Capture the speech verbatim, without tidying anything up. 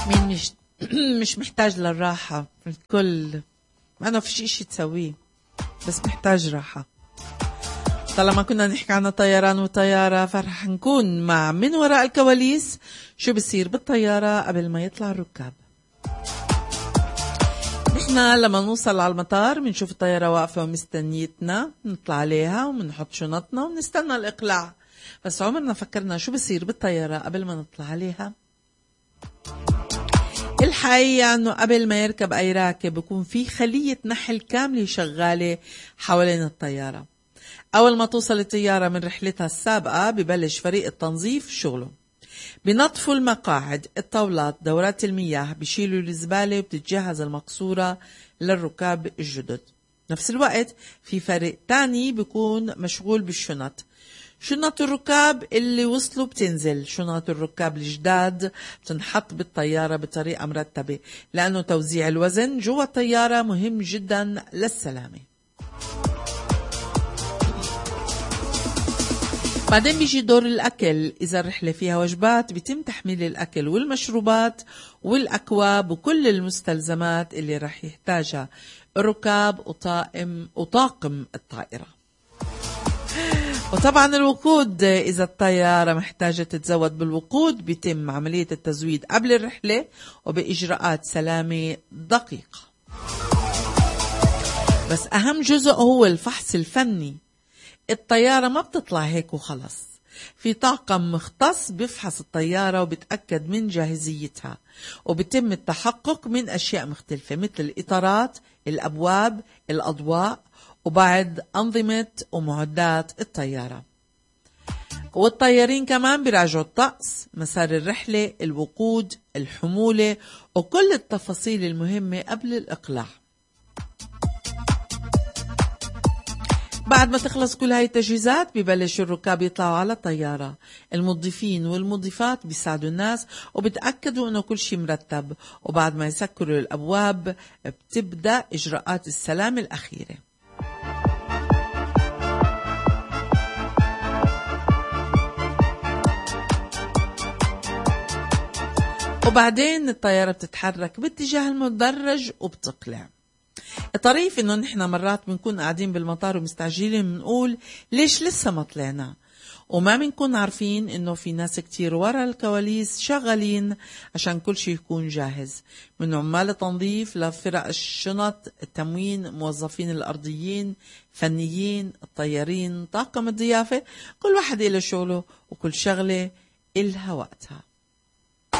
مين مش مش محتاج للراحة؟ الكل أنا فيش إشي تسويه، بس محتاج راحة. طالما كنا نحكي عن طيران وطيارة، فرح نكون مع من وراء الكواليس شو بصير بالطيارة قبل ما يطلع الركاب. نحنا لما نوصل على المطار بنشوف الطيارة واقفة ومستنيتنا، نطلع عليها ومنحط شنطنا ونستنى الإقلاع. بس عمرنا فكرنا شو بصير بالطيارة قبل ما نطلع عليها؟ الحقيقة أنه قبل ما يركب أي راكب بيكون في خلية نحل كاملة شغالة حوالين الطيارة. أول ما توصل الطيارة من رحلتها السابقة ببلش فريق التنظيف شغله، بنظفوا المقاعد، الطاولات، دورات المياه، بيشيلوا الزبالة وبتتجهز المقصورة للركاب الجدد. نفس الوقت في فريق تاني بيكون مشغول بالشنط. شنط الركاب اللي وصلوا بتنزل، شنط الركاب الجداد بتنحط بالطيارة بطريقة مرتبة، لأنه توزيع الوزن جوا الطيارة مهم جدا للسلامة. بعدين بيجي دور الأكل. إذا الرحلة فيها وجبات بيتم تحميل الأكل والمشروبات والأكواب وكل المستلزمات اللي رح يحتاجها الركاب وطاقم وطاقم الطائرة. وطبعا الوقود، إذا الطيارة محتاجة تتزود بالوقود بيتم عملية التزويد قبل الرحلة وبإجراءات سلامة دقيقة. بس أهم جزء هو الفحص الفني. الطيارة ما بتطلع هيك وخلص، في طاقم مختص بيفحص الطيارة وبتأكد من جاهزيتها، وبتم التحقق من أشياء مختلفة مثل الإطارات، الأبواب، الأضواء، وبعد أنظمة ومعدات الطيارة. والطيارين كمان بيراجعوا الطقس، مسار الرحلة، الوقود، الحمولة، وكل التفاصيل المهمة قبل الإقلاع. بعد ما تخلص كل هاي التجهيزات ببلش الركاب يطلعوا على الطيارة. المضيفين والمضيفات بيساعدوا الناس وبتأكدوا انه كل شيء مرتب، وبعد ما يسكروا الأبواب بتبدأ إجراءات السلام الأخيرة. وبعدين الطيارة بتتحرك باتجاه المدرج وبتقلع. الطريف انه نحن مرات بنكون قاعدين بالمطار ومستعجلين بنقول ليش لسه ما طلعنا، وما بنكون عارفين انه في ناس كتير ورا الكواليس شغالين عشان كل شيء يكون جاهز، من عمال التنظيف لفرق الشنط، التموين، موظفين الأرضيين، فنيين، الطيارين، طاقم الضيافة. كل واحد إله شغله وكل شغلة إلها وقتها.